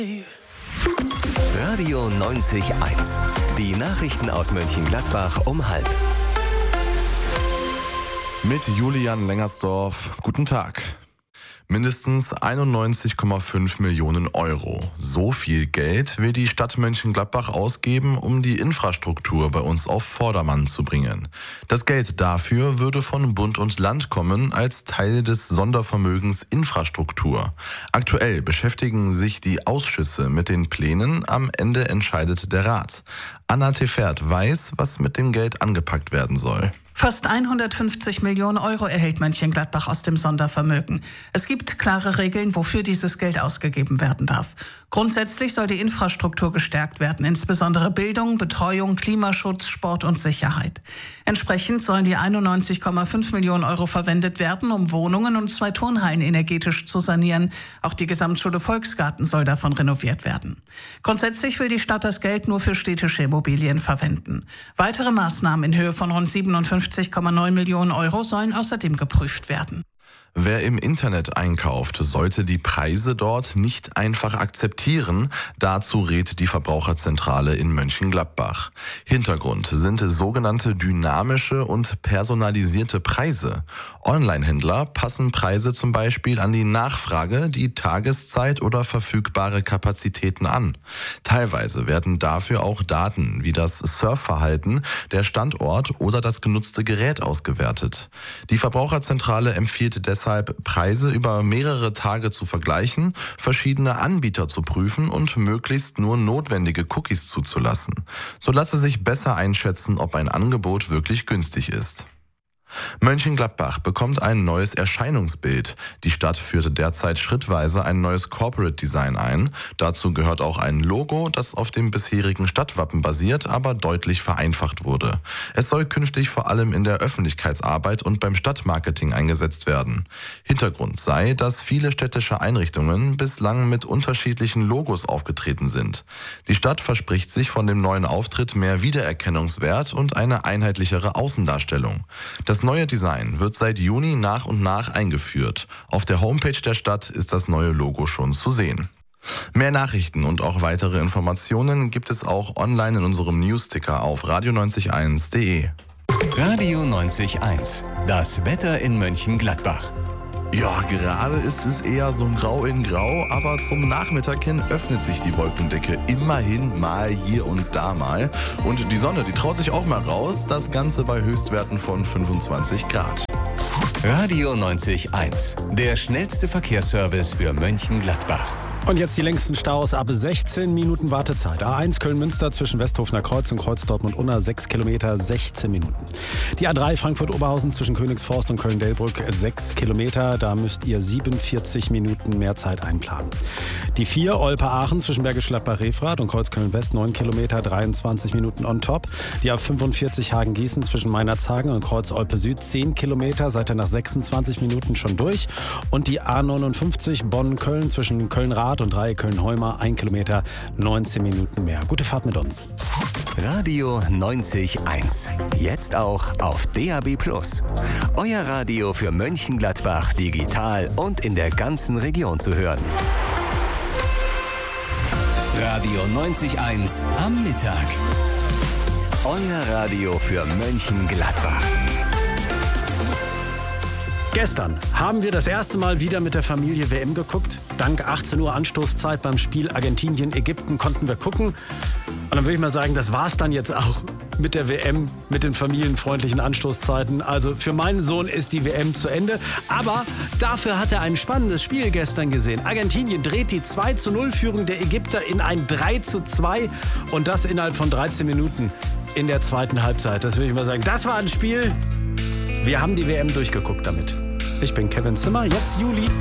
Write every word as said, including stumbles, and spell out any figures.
Radio neunzig Komma eins. Die Nachrichten aus Mönchengladbach um halb. Mit Julian Lengersdorf. Guten Tag. Mindestens einundneunzig Komma fünf Millionen Euro. So viel Geld will die Stadt Mönchengladbach ausgeben, um die Infrastruktur bei uns auf Vordermann zu bringen. Das Geld dafür würde von Bund und Land kommen als Teil des Sondervermögens Infrastruktur. Aktuell beschäftigen sich die Ausschüsse mit den Plänen, am Ende entscheidet der Rat. Anna Tefert weiß, was mit dem Geld angepackt werden soll. Fast hundertfünfzig Millionen Euro erhält Mönchengladbach aus dem Sondervermögen. Es gibt klare Regeln, wofür dieses Geld ausgegeben werden darf. Grundsätzlich soll die Infrastruktur gestärkt werden, insbesondere Bildung, Betreuung, Klimaschutz, Sport und Sicherheit. Entsprechend sollen die einundneunzig Komma fünf Millionen Euro verwendet werden, um Wohnungen und zwei Turnhallen energetisch zu sanieren. Auch die Gesamtschule Volksgarten soll davon renoviert werden. Grundsätzlich will die Stadt das Geld nur für städtische Immobilien verwenden. Weitere Maßnahmen in Höhe von rund siebenundfünfzig Komma neun Millionen Euro sollen außerdem geprüft werden. Wer im Internet einkauft, sollte die Preise dort nicht einfach akzeptieren. Dazu rät die Verbraucherzentrale in Mönchengladbach. Hintergrund sind sogenannte dynamische und personalisierte Preise. Online-Händler passen Preise zum Beispiel an die Nachfrage, die Tageszeit oder verfügbare Kapazitäten an. Teilweise werden dafür auch Daten wie das Surfverhalten, der Standort oder das genutzte Gerät ausgewertet. Die Verbraucherzentrale empfiehlt deshalb, Deshalb Preise über mehrere Tage zu vergleichen, verschiedene Anbieter zu prüfen und möglichst nur notwendige Cookies zuzulassen. So lasse sich besser einschätzen, ob ein Angebot wirklich günstig ist. Mönchengladbach bekommt ein neues Erscheinungsbild. Die Stadt führte derzeit schrittweise ein neues Corporate Design ein. Dazu gehört auch ein Logo, das auf dem bisherigen Stadtwappen basiert, aber deutlich vereinfacht wurde. Es soll künftig vor allem in der Öffentlichkeitsarbeit und beim Stadtmarketing eingesetzt werden. Hintergrund sei, dass viele städtische Einrichtungen bislang mit unterschiedlichen Logos aufgetreten sind. Die Stadt verspricht sich von dem neuen Auftritt mehr Wiedererkennungswert und eine einheitlichere Außendarstellung. Das Das neue Design wird seit Juni nach und nach eingeführt. Auf der Homepage der Stadt ist das neue Logo schon zu sehen. Mehr Nachrichten und auch weitere Informationen gibt es auch online in unserem Newsticker auf radio neunzig Komma eins punkt de. Radio neunzig Komma eins. Das Wetter in Mönchengladbach. Ja, gerade ist es eher so ein Grau in Grau, aber zum Nachmittag hin öffnet sich die Wolkendecke immerhin mal hier und da mal. Und die Sonne, die traut sich auch mal raus, das Ganze bei Höchstwerten von fünfundzwanzig Grad. Radio neunzig Komma eins, der schnellste Verkehrsservice für Mönchengladbach. Und jetzt die längsten Staus ab sechzehn Minuten Wartezeit. A eins Köln-Münster zwischen Westhofener Kreuz und Kreuz Dortmund-Unna sechs Kilometer, sechzehn Minuten. Die A drei Frankfurt-Oberhausen zwischen Königsforst und Köln-Delbrück sechs Kilometer. Da müsst ihr siebenundvierzig Minuten mehr Zeit einplanen. Die vier Olpe-Aachen zwischen Bergisch Gladbach-Refrath und Kreuz-Köln-West neun Kilometer, dreiundzwanzig Minuten on top. Die A fünfundvierzig Hagen-Gießen zwischen Meinerzhagen und Kreuz-Olpe-Süd zehn Kilometer. Seid ihr nach sechsundzwanzig Minuten schon durch. Und die A neunundfünfzig Bonn-Köln zwischen Köln-Rath und Dreieck Köln-Heuma, ein Kilometer, neunzehn Minuten mehr. Gute Fahrt mit uns. Radio neunzig Komma eins. Jetzt auch auf D A B plus. Euer Radio für Mönchengladbach digital und in der ganzen Region zu hören. Radio neunzig Komma eins am Mittag. Euer Radio für Mönchengladbach. Gestern haben wir das erste Mal wieder mit der Familie W M geguckt. Dank achtzehn Uhr Anstoßzeit beim Spiel Argentinien-Ägypten konnten wir gucken. Und dann würde ich mal sagen, das war's dann jetzt auch mit der W M, mit den familienfreundlichen Anstoßzeiten. Also für meinen Sohn ist die W M zu Ende. Aber dafür hat er ein spannendes Spiel gestern gesehen. Argentinien dreht die zwei zu null Führung der Ägypter in ein drei zu zwei. Und das innerhalb von dreizehn Minuten in der zweiten Halbzeit. Das würde ich mal sagen, das war ein Spiel. Wir haben die W M durchgeguckt damit. Ich bin Kevin Zimmer, jetzt Juli.